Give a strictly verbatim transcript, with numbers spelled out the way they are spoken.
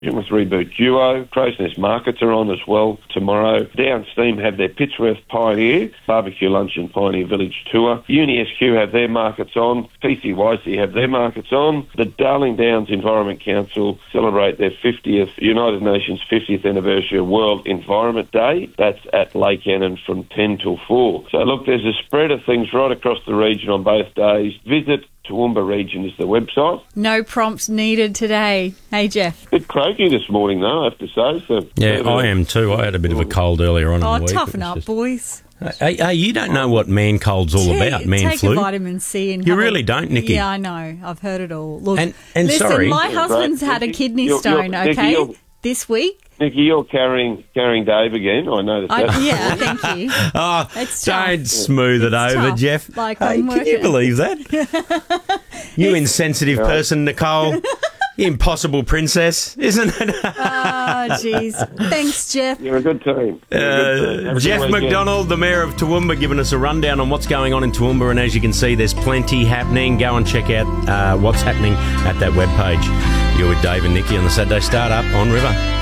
with Reboot Duo. Crow's Nest Markets are on as well tomorrow. Downsteam have their Pittsworth Pioneer Barbecue Lunch and Pioneer Village Tour. Uni S Q have their markets on. P C Y C have their markets on. The Darling Downs Environment Council celebrate their fiftieth, United Nations fiftieth anniversary of World Environment Day. That's at Lake Annan from ten till four. So look, there's a spread of things right across the region on both days. Visit Toowoomba Region is the website. No prompts needed today. Hey, Jeff. Bit croaky this morning, though, I have to say. So yeah, I am too. I had a bit of a cold earlier on oh, in the week. Toughen up, just... boys. Hey, hey, you don't know what man cold's all Take, about, man take flu. Take a vitamin C. And you have really a, don't, Nikki. Yeah, I know. I've heard it all. Look, and, and listen, sorry. my yeah, husband's right. had Nikki, a kidney you're, stone, you're, okay, Nikki, this week. Nikki, you're carrying carrying Dave again. I noticed I, that. yeah, thank you. Oh, It's don't tough. smooth it It's over, tough. Jeff. Like, hey, I'm can you working. believe that? You insensitive Yeah. person, Nicole. You impossible princess, isn't it? Oh, jeez. Thanks, Jeff. You're a good team. You're a good team. Have Uh, a good Jeff weekend. McDonald, the Mayor of Toowoomba, giving us a rundown on what's going on in Toowoomba, and as you can see, there's plenty happening. Go and check out uh, what's happening at that webpage. You're with Dave and Nikki on the Saturday Startup on River.